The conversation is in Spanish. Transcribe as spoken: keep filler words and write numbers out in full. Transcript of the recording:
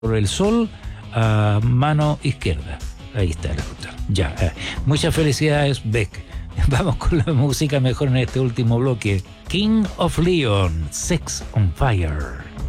por el sol a mano izquierda. Ahí está la cuestión. Ya, eh. muchas felicidades, Beck. Vamos con la música mejor en este último bloque. King of Leon, Sex on Fire.